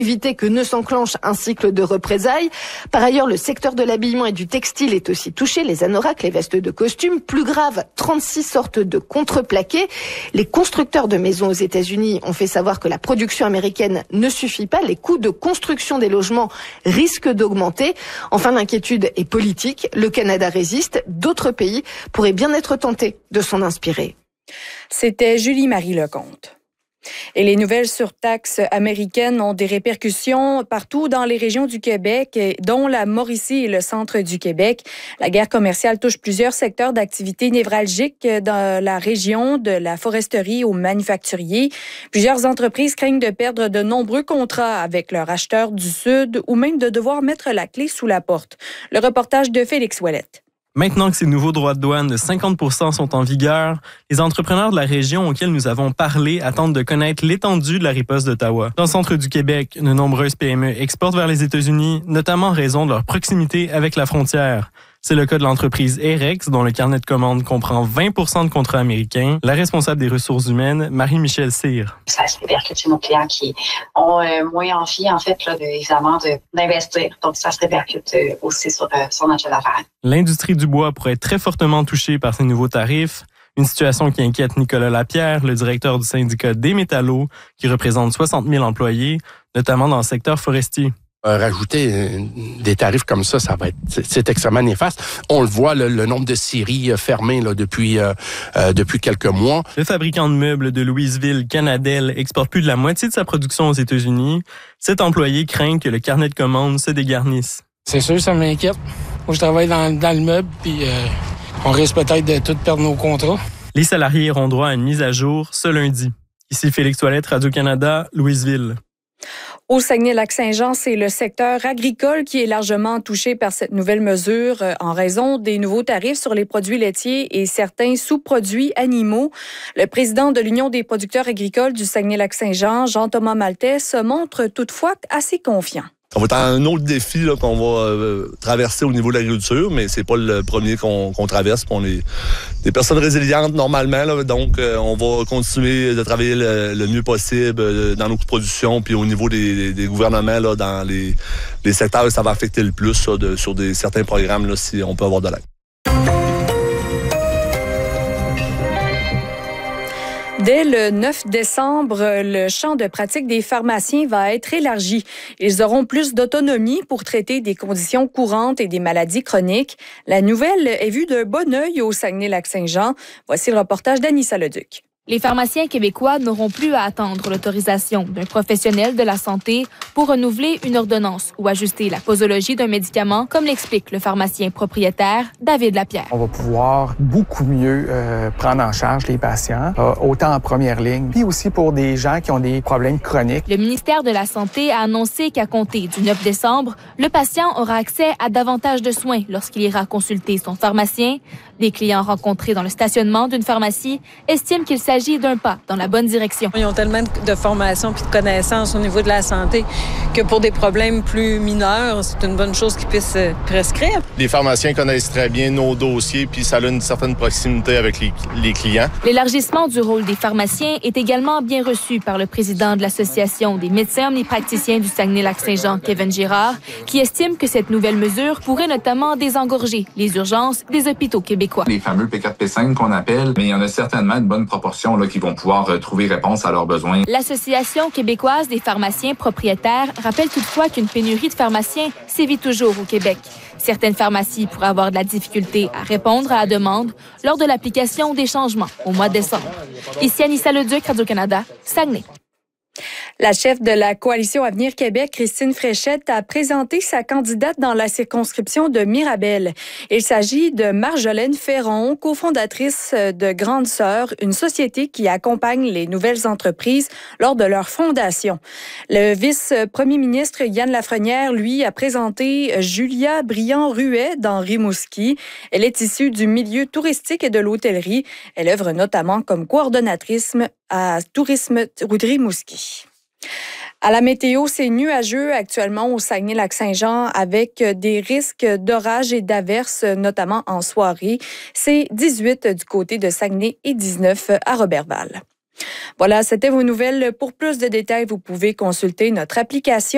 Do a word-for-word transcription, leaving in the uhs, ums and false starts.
éviter que ne s'enclenche un cycle de représailles. Par ailleurs, le secteur de l'habillement et du textile est aussi touché. Les anoraks, les vestes de costume. Plus grave, trente-six sortes de contreplaqués. Les constructeurs de maisons aux États-Unis ont fait savoir que la production américaine ne suffit pas. Les coûts de construction des logements risquent d'augmenter. Enfin, l'inquiétude est politique. Le Canada résiste. D'autres pays pourraient bien être tentés de s'en inspirer. C'était Julie-Marie Lecomte. Et les nouvelles surtaxes américaines ont des répercussions partout dans les régions du Québec, dont la Mauricie et le centre du Québec. La guerre commerciale touche plusieurs secteurs d'activité névralgiques dans la région, de la foresterie aux manufacturiers. Plusieurs entreprises craignent de perdre de nombreux contrats avec leurs acheteurs du Sud ou même de devoir mettre la clé sous la porte. Le reportage de Félix Ouellette. Maintenant que ces nouveaux droits de douane de cinquante pour cent sont en vigueur, les entrepreneurs de la région auxquels nous avons parlé attendent de connaître l'étendue de la riposte d'Ottawa. Dans le centre du Québec, de nombreuses P M E exportent vers les États-Unis, notamment en raison de leur proximité avec la frontière. C'est le cas de l'entreprise Aerex, dont le carnet de commandes comprend vingt pour cent de contrats américains. La responsable des ressources humaines, Marie-Michel Cyr. Ça se répercute chez nos clients qui ont euh, moins envie, en fait, là, de, évidemment, de, d'investir. Donc, ça se répercute euh, aussi sur, euh, sur notre chiffre d'affaires. L'industrie du bois pourrait être très fortement touchée par ces nouveaux tarifs. Une situation qui inquiète Nicolas Lapierre, le directeur du syndicat des métallos, qui représente soixante mille employés, notamment dans le secteur forestier. Euh, rajouter des tarifs comme ça, ça va être c'est, c'est extrêmement néfaste. On le voit, le, le nombre de scieries fermées là, depuis euh, euh, depuis quelques mois. Le fabricant de meubles de Louisville, Canadel, exporte plus de la moitié de sa production aux États-Unis. Cet employé craint que le carnet de commandes se dégarnisse. C'est sûr, ça m'inquiète. Moi, je travaille dans, dans le meuble, puis euh, on risque peut-être de tout perdre nos contrats. Les salariés auront droit à une mise à jour ce lundi. Ici Félix Ouellette, Radio-Canada, Louisville. Au Saguenay-Lac-Saint-Jean, c'est le secteur agricole qui est largement touché par cette nouvelle mesure en raison des nouveaux tarifs sur les produits laitiers et certains sous-produits animaux. Le président de l'Union des producteurs agricoles du Saguenay-Lac-Saint-Jean, Jean-Thomas Maltais, se montre toutefois assez confiant. Ça va être un autre défi là, qu'on va euh, traverser au niveau de l'agriculture, mais c'est pas le premier qu'on, qu'on traverse. On est des personnes résilientes normalement, là, donc euh, on va continuer de travailler le, le mieux possible euh, dans nos coûts de production, puis au niveau des, des gouvernements, là, dans les, les secteurs où ça va affecter le plus ça, de, sur des, certains programmes, là, si on peut avoir de l'aide. Dès le neuf décembre, le champ de pratique des pharmaciens va être élargi. Ils auront plus d'autonomie pour traiter des conditions courantes et des maladies chroniques. La nouvelle est vue d'un bon œil au Saguenay-Lac-Saint-Jean. Voici le reportage d'Anissa Leduc. Les pharmaciens québécois n'auront plus à attendre l'autorisation d'un professionnel de la santé pour renouveler une ordonnance ou ajuster la posologie d'un médicament, comme l'explique le pharmacien propriétaire David Lapierre. On va pouvoir beaucoup mieux euh, prendre en charge les patients, euh, autant en première ligne, puis aussi pour des gens qui ont des problèmes chroniques. Le ministère de la Santé a annoncé qu'à compter du neuf décembre, le patient aura accès à davantage de soins lorsqu'il ira consulter son pharmacien. Des clients rencontrés dans le stationnement d'une pharmacie estiment qu'il s'agit d'un pas dans la bonne direction. Ils ont tellement de formation puis de connaissances au niveau de la santé que pour des problèmes plus mineurs, c'est une bonne chose qu'ils puissent prescrire. Les pharmaciens connaissent très bien nos dossiers puis ça a une certaine proximité avec les, les clients. L'élargissement du rôle des pharmaciens est également bien reçu par le président de l'Association des médecins omnipraticiens du Saguenay-Lac-Saint-Jean, Kevin Girard, qui estime que cette nouvelle mesure pourrait notamment désengorger les urgences des hôpitaux québécois. Les fameux P quatre P cinq qu'on appelle, mais il y en a certainement une bonne proportion là, qui vont pouvoir euh, trouver réponse à leurs besoins. L'Association québécoise des pharmaciens propriétaires rappelle toutefois qu'une pénurie de pharmaciens sévit toujours au Québec. Certaines pharmacies pourraient avoir de la difficulté à répondre à la demande lors de l'application des changements au mois de décembre. Ici Anissa Leduc, Radio-Canada, Saguenay. La chef de la Coalition Avenir Québec, Christine Fréchette, a présenté sa candidate dans la circonscription de Mirabel. Il s'agit de Marjolaine Ferron, cofondatrice de Grande Sœur, une société qui accompagne les nouvelles entreprises lors de leur fondation. Le vice-premier ministre Yann Lafrenière, lui, a présenté Julia Briand-Ruet dans Rimouski. Elle est issue du milieu touristique et de l'hôtellerie. Elle œuvre notamment comme coordonnatrice à Tourisme Rimouski. À la météo, c'est nuageux actuellement au Saguenay-Lac-Saint-Jean avec des risques d'orage et d'averses, notamment en soirée. C'est dix-huit du côté de Saguenay et dix-neuf à Roberval. Voilà, c'était vos nouvelles. Pour plus de détails, vous pouvez consulter notre application.